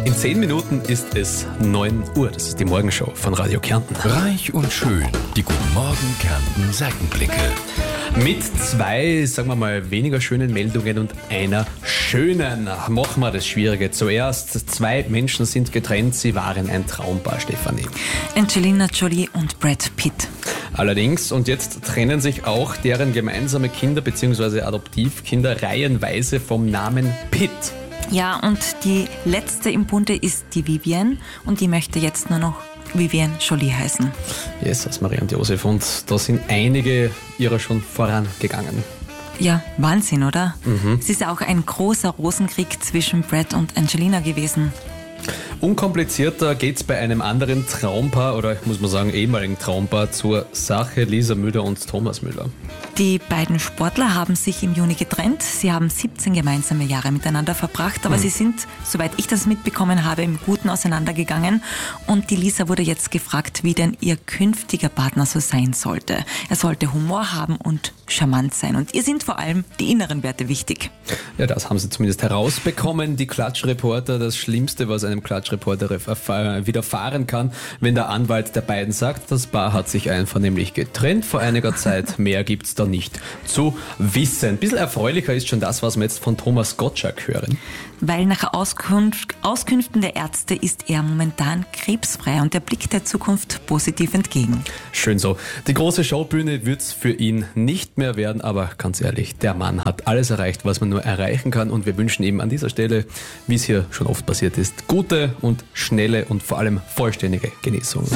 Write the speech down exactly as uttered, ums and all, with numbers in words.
In zehn Minuten ist es neun Uhr. Das ist die Morgenshow von Radio Kärnten. Reich und schön. Die Guten Morgen Kärnten Seitenblicke. Mit zwei, sagen wir mal, weniger schönen Meldungen und einer schönen. Machen wir das Schwierige zuerst. Zwei Menschen sind getrennt. Sie waren ein Traumpaar, Stefanie. Angelina Jolie und Brad Pitt. Allerdings, und jetzt trennen sich auch deren gemeinsame Kinder bzw. Adoptivkinder reihenweise vom Namen Pitt. Ja, und die letzte im Bunde ist die Vivienne und die möchte jetzt nur noch Vivienne Jolie heißen. Jesus, Maria und Josef, und da sind einige ihrer schon vorangegangen. Ja, Wahnsinn, oder? Mhm. Es ist auch ein großer Rosenkrieg zwischen Brad und Angelina gewesen. Unkomplizierter geht's bei einem anderen Traumpaar, oder muss man sagen ehemaligen Traumpaar, zur Sache. Lisa Müller und Thomas Müller. Die beiden Sportler haben sich im Juni getrennt. Sie haben siebzehn gemeinsame Jahre miteinander verbracht, aber mhm. sie sind, soweit ich das mitbekommen habe, im Guten auseinandergegangen. Und die Lisa wurde jetzt gefragt, wie denn ihr künftiger Partner so sein sollte. Er sollte Humor haben und charmant sein. Und ihr sind vor allem die inneren Werte wichtig. Ja, das haben sie zumindest herausbekommen. Die Klatschreporter, das Schlimmste, was einem Klatschreporter widerfahren kann, wenn der Anwalt der beiden sagt, das Paar hat sich einvernehmlich getrennt vor einiger Zeit. Mehr gibt's da nicht zu wissen. Ein bisschen erfreulicher ist schon das, was wir jetzt von Thomas Gottschalk hören. Weil nach Auskunft, Auskünften der Ärzte ist er momentan krebsfrei und er blickt der Zukunft positiv entgegen. Schön so. Die große Showbühne wird's für ihn nicht mehr werden, aber ganz ehrlich, der Mann hat alles erreicht, was man nur erreichen kann, und wir wünschen ihm an dieser Stelle, wie es hier schon oft passiert ist, gute und schnelle und vor allem vollständige Genesung.